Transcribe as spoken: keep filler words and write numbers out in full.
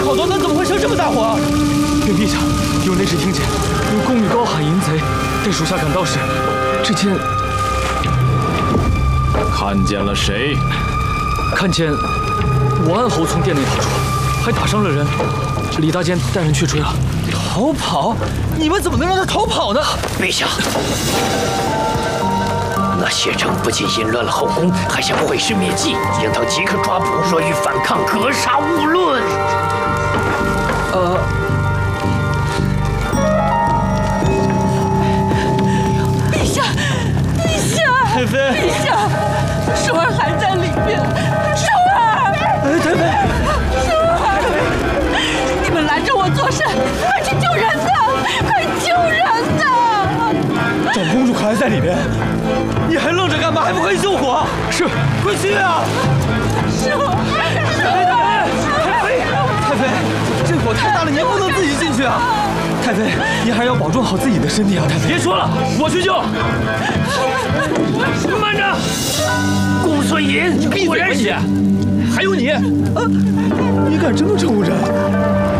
好端端，怎么会生这么大火？ 禀陛下，有内侍听见有宫女高喊淫贼，待属下赶到时，只见看见了谁？ 看见武安侯从殿内逃出，还打伤了人。李大监带人去追了。 逃跑？你们怎么能让他逃跑呢？ 陛下，那谢成不仅淫乱了后宫，还想毁尸灭迹，应当即刻抓捕。若欲反抗，格杀勿论。 呃。 太妃， 陛下，寿儿还在里面。寿儿， 哎，太妃， 寿儿，你们拦着我做甚？快去救人呐！快救人呐！ 长公主还在里面，你还愣着干嘛？还不快去救火？ 是， 快去啊！ 寿儿， 太妃，太妃，这火太大了，您不能自己进去啊！ 太妃，您还是要保重好自己的身体啊！太妃， 别说了，我去救。慢着， 公孙隐， 果然是，还有你， 啊，你敢这么称呼人？